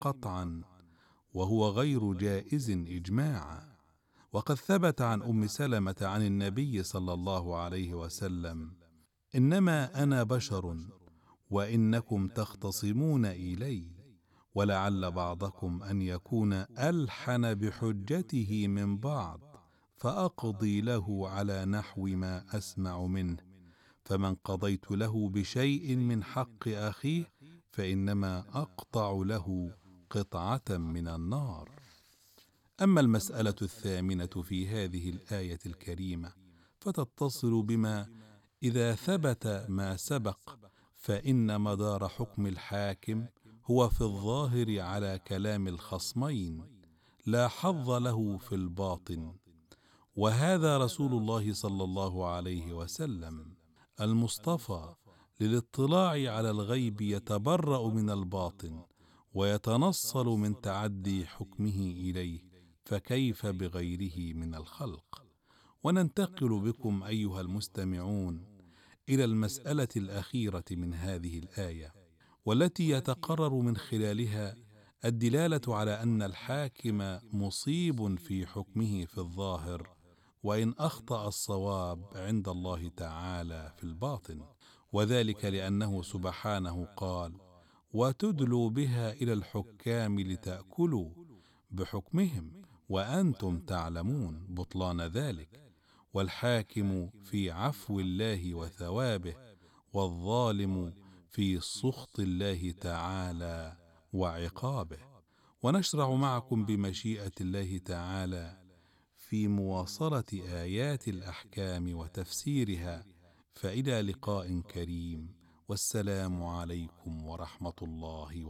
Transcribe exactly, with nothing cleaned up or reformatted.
قطعا، وهو غير جائز إجماعا. وقد ثبت عن أم سلمة عن النبي صلى الله عليه وسلم: إنما أنا بشر وإنكم تختصمون إلي، ولعل بعضكم أن يكون ألحن بحجته من بعض، فأقضي له على نحو ما أسمع منه، فمن قضيت له بشيء من حق أخيه فإنما أقطع له قطعة من النار. أما المسألة الثامنة في هذه الآية الكريمة فتتصل بما إذا ثبت ما سبق، فإن مدار حكم الحاكم هو في الظاهر على كلام الخصمين، لا حظ له في الباطن. وهذا رسول الله صلى الله عليه وسلم المصطفى للاطلاع على الغيب يتبرأ من الباطن ويتنصل من تعدي حكمه إليه، فكيف بغيره من الخلق؟ وننتقل بكم أيها المستمعون إلى المسألة الأخيرة من هذه الآية، والتي يتقرر من خلالها الدلالة على أن الحاكم مصيب في حكمه في الظاهر، وإن أخطأ الصواب عند الله تعالى في الباطن، وذلك لأنه سبحانه قال: وتدلوا بها إلى الحكام لتأكلوا بحكمهم وأنتم تعلمون بطلان ذلك. والحاكم في عفو الله وثوابه، والظالم في سخط الله تعالى وعقابه. ونشرع معكم بمشيئة الله تعالى في مواصلة آيات الأحكام وتفسيرها، فإلى لقاء كريم، والسلام عليكم ورحمة الله وبركاته.